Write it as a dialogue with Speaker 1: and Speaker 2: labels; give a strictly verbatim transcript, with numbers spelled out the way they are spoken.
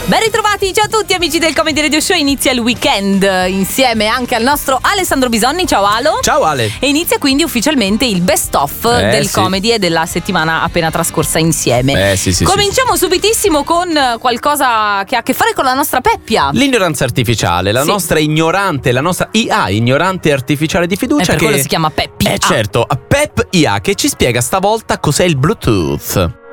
Speaker 1: Ben ritrovati, ciao a tutti amici del Comedy Radio Show. Inizia il weekend insieme anche al nostro Alessandro Bisonni. Ciao Alo.
Speaker 2: Ciao Ale.
Speaker 1: E inizia quindi ufficialmente il best of
Speaker 2: eh,
Speaker 1: del
Speaker 2: sì.
Speaker 1: comedy e della settimana appena trascorsa insieme.
Speaker 2: Eh sì sì
Speaker 1: Cominciamo sì. subitissimo con qualcosa che ha a che fare con la nostra Peppia.
Speaker 2: L'ignoranza artificiale, la
Speaker 1: sì.
Speaker 2: nostra ignorante, la nostra I A, ignorante artificiale di fiducia.
Speaker 1: E per
Speaker 2: che
Speaker 1: quello si chiama Peppi.
Speaker 2: Eh certo, Pep I A, che ci spiega stavolta cos'è il Bluetooth.